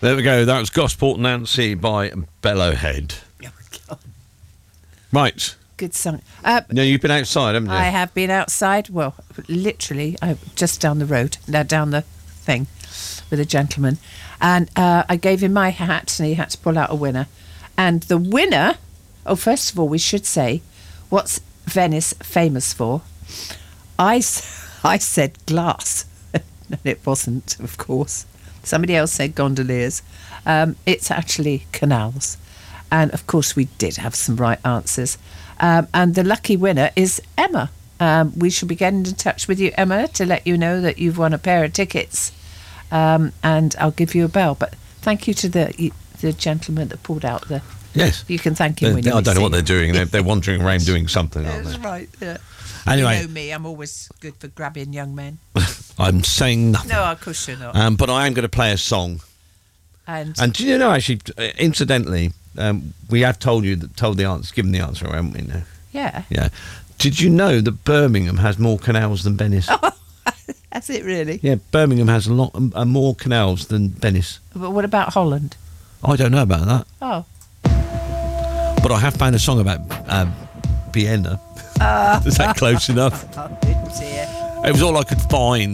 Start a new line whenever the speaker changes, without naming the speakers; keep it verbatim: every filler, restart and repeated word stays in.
There we go. That was Gosport Nancy by Bellowhead.
Oh, God.
Right.
Good song. Uh,
No, you've been outside, haven't you?
I have been outside. Well, literally, I, just down the road, no, down the thing, with a gentleman, and uh, I gave him my hat, and he had to pull out a winner. And the winner. Oh, first of all, we should say, what's Venice famous for? I, I said glass, and it wasn't, of course. Somebody else said gondoliers. Um, it's actually canals. And, of course, we did have some right answers. Um, and the lucky winner is Emma. Um, we shall be getting in touch with you, Emma, to let you know that you've won a pair of tickets. Um, and I'll give you a bell. But thank you to the the gentleman that pulled out the...
Yes.
You can thank him
They're,
when you
I don't know
see
what they're doing. They're, they're wandering around doing something, aren't
That's
they?
right, yeah.
Anyway.
You know me, I'm always good for grabbing young men.
I'm saying nothing.
No, of course you're not.
Um, but I am going to play a song.
And,
And do you know, actually, uh, incidentally, um, we have told you, that, told the answer, given the answer, haven't we now?
yeah.
Yeah. Did you know that Birmingham has more canals than Venice?
That's it, really.
Yeah, Birmingham has a lot uh, more canals than Venice.
But what about Holland?
I don't know about that.
Oh.
But I have found a song about um, Vienna.
Uh.
Is that close enough?
Oh, dear.
It was all I could find.